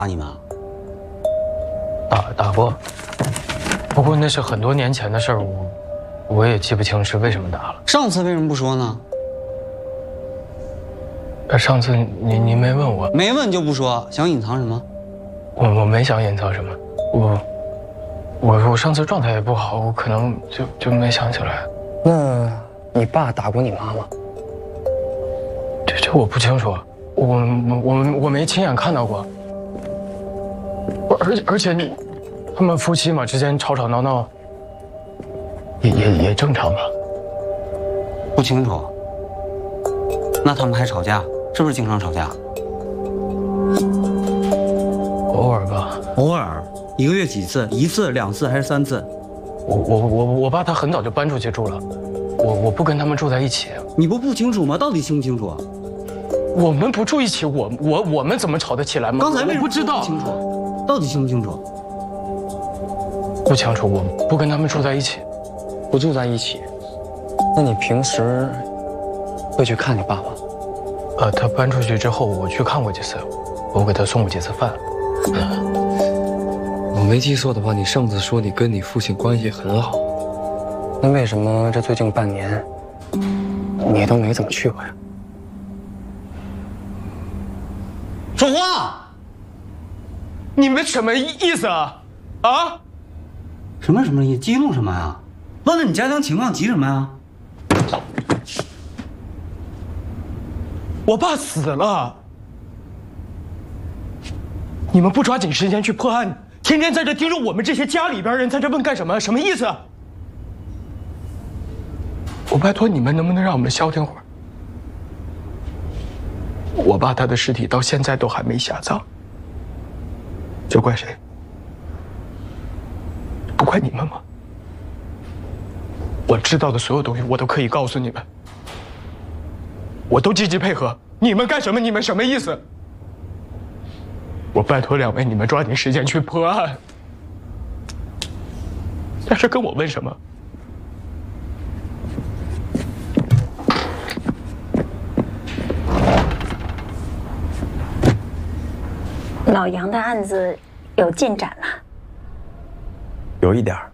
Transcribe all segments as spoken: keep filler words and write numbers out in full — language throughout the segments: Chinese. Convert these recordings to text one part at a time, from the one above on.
打你吗？ 打打过，不过那是很多年前的事儿，我我也记不清是为什么打了。 上次为什么不说呢？ 上次您您没问我， 没问就不说，想隐藏什么？ 我我没想隐藏什么，我我我上次状态也不好，我可能就就没想起来。 那你爸打过你妈吗？ 这这我不清楚，我我我我没亲眼看到过。而而且你，他们夫妻嘛之间吵吵闹闹，也也也正常吧？ 不清楚。那他们还吵架，是不是经常吵架？ 偶尔吧。 偶尔，一个月几次？一次、两次还是三次？ 我我我我爸他很早就搬出去住了，我我不跟他们住在一起。 你不不清楚吗？到底清不清楚？ 我们不住一起，我我我们怎么吵得起来吗？ 刚才为什么不知道？ 不清楚，到底清不清楚？ 不清楚，我不跟他们住在一起。 不住在一起，那你平时会去看你爸吗？ 呃，他搬出去之后，我去看过几次，我给他送过几次饭。 我没记错的话，你上次说你跟你父亲关系很好，那为什么这最近半年你都没怎么去过呀？ 说话！ 你们什么意思啊？啊？ 什么什么意思？激怒什么呀？问问你家庭情况，急什么呀？ 我爸死了，你们不抓紧时间去破案，天天在这盯着我们这些家里边人在这问干什么？什么意思？我拜托你们，能不能让我们消停会儿？我爸他的尸体到现在都还没下葬，这怪谁？不怪你们吗？我知道的所有东西，我都可以告诉你们，我都积极配合。你们干什么？你们什么意思？我拜托两位，你们抓紧时间去破案。但是跟我问什么？ 老杨的案子有进展了？ 有一点儿。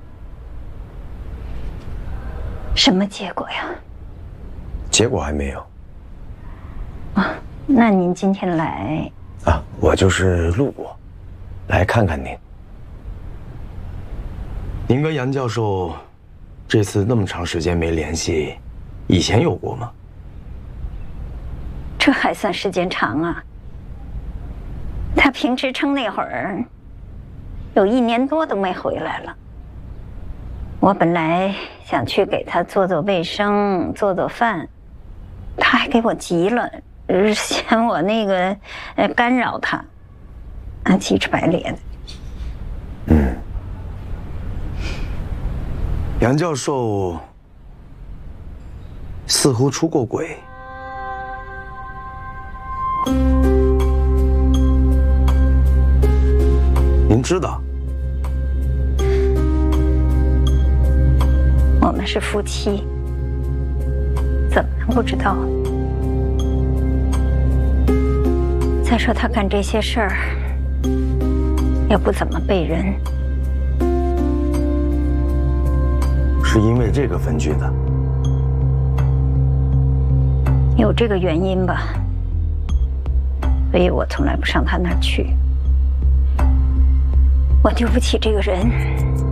什么结果呀？ 结果还没有。 啊，那您今天来啊，我就是路过，来看看您。您跟杨教授这次那么长时间没联系，以前有过吗？ 这还算时间长啊。他评职称那会儿，有一年多都没回来了。我本来想去给他做做卫生、做做饭，他还给我急了，嫌我那个呃干扰他，啊，急赤白咧的。 嗯，杨教授似乎出过轨。您知道？ 我们是夫妻，怎么能不知道？再说他干这些事儿，也不怎么背人， 是因为这个分居的？ 有这个原因吧，所以我从来不上他那儿去。我丢不起这个人。